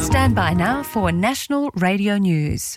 Stand by now for National Radio News.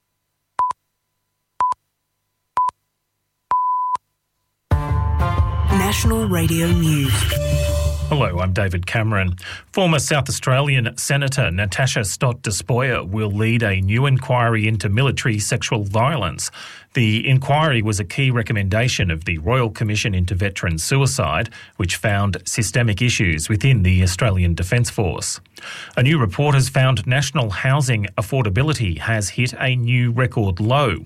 National Radio News. Hello, I'm David Cameron. Former South Australian Senator Natasha Stott-Despoja will lead a new inquiry into military sexual violence. The inquiry was a key recommendation of the Royal Commission into Veteran Suicide, which found systemic issues within the Australian Defence Force. A new report has found national housing affordability has hit a new record low.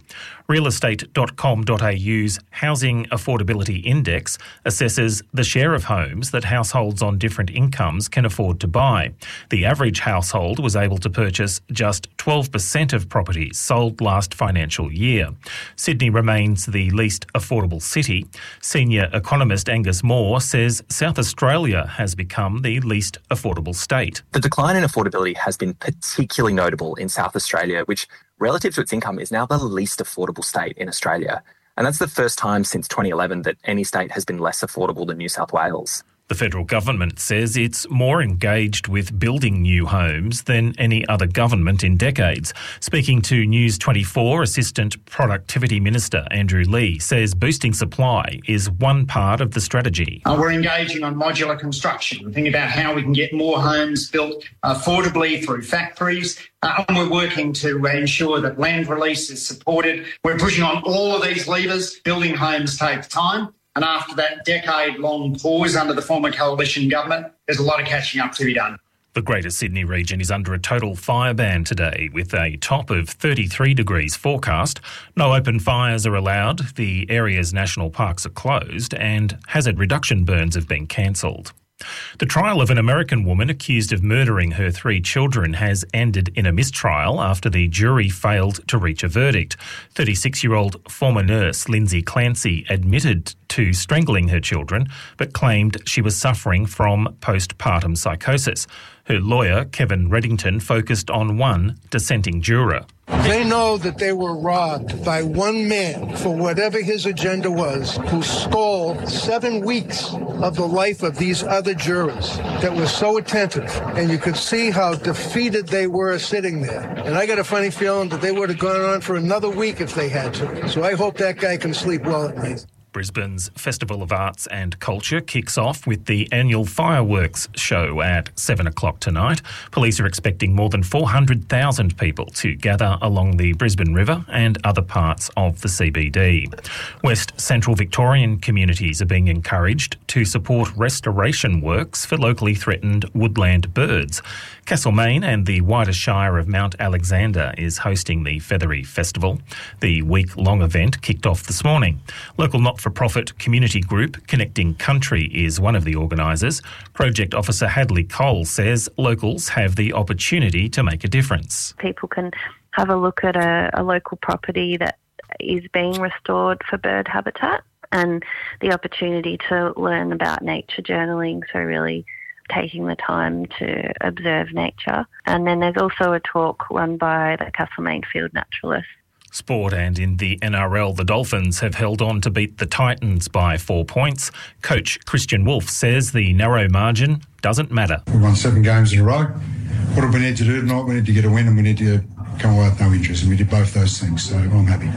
Realestate.com.au's Housing Affordability Index assesses the share of homes that households on different incomes can afford to buy. The average household was able to purchase just 12% of properties sold last financial year. Sydney remains the least affordable city. Senior economist Angus Moore says South Australia has become the least affordable state. The decline in affordability has been particularly notable in South Australia, which relative to its income is now the least affordable state in Australia. And that's the first time since 2011 that any state has been less affordable than New South Wales. The federal government says it's more engaged with building new homes than any other government in decades. Speaking to News 24, Assistant Productivity Minister Andrew Lee says boosting supply is one part of the strategy. We're engaging on modular construction. We're thinking about how we can get more homes built affordably through factories. And we're working to ensure that land release is supported. We're pushing on all of these levers. Building homes takes time. And after that decade-long pause under the former coalition government, there's a lot of catching up to be done. The Greater Sydney region is under a total fire ban today with a top of 33 degrees forecast. No open fires are allowed, the area's national parks are closed and hazard reduction burns have been cancelled. The trial of an American woman accused of murdering her 3 children has ended in a mistrial after the jury failed to reach a verdict. 36-year-old former nurse Lindsay Clancy admitted to strangling her children but claimed she was suffering from postpartum psychosis. Her lawyer, Kevin Reddington, focused on one dissenting juror. They know that they were robbed by one man for whatever his agenda was, who stole 7 weeks of the life of these other jurors that were so attentive. And you could see how defeated they were sitting there. And I got a funny feeling that they would have gone on for another week if they had to. So I hope that guy can sleep well at night. Brisbane's Festival of Arts and Culture kicks off with the annual fireworks show at 7 o'clock tonight. Police are expecting more than 400,000 people to gather along the Brisbane River and other parts of the CBD. West Central Victorian communities are being encouraged to support restoration works for locally threatened woodland birds. Castlemaine and the wider Shire of Mount Alexander is hosting the Feathery Festival. The week-long event kicked off this morning. Local not-for-profit community group Connecting Country is one of the organisers. Project Officer Hadley Cole says locals have the opportunity to make a difference. People can have a look at a local property that is being restored for bird habitat and the opportunity to learn about nature journaling, so really taking the time to observe nature. And then there's also a talk run by the Castlemaine Field Naturalists. Sport, and in the NRL, the Dolphins have held on to beat the Titans by 4 points. Coach Christian Wolf says the narrow margin doesn't matter. We've won 7 games in a row. What do we need to do tonight? We need to get a win and we need to come away with no interest, and we did both those things, so I'm happy.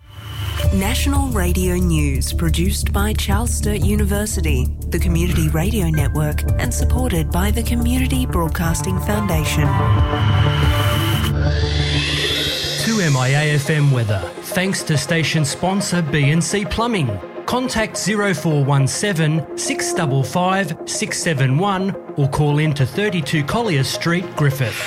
National Radio News, produced by Charles Sturt University, the Community Radio Network, and supported by the Community Broadcasting Foundation. 2MIA-FM weather, thanks to station sponsor B&C Plumbing. Contact 0417 655 671 or call in to 32 Collier Street, Griffith.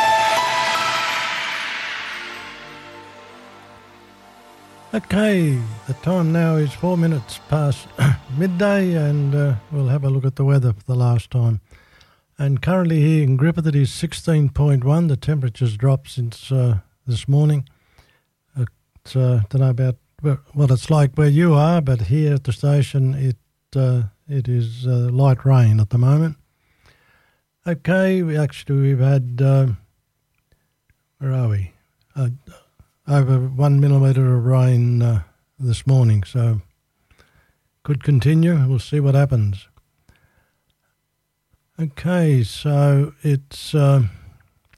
Okay, the time now is 4 minutes past midday, and we'll have a look at the weather for the last time. And currently here in Griffith it is 16.1. The temperature's dropped since this morning. Don't know about what it's like where you are, but here at the station it is light rain at the moment. Okay, we've had, where are we? Over 1 millimetre of rain this morning, so could continue. We'll see what happens. Okay, so it's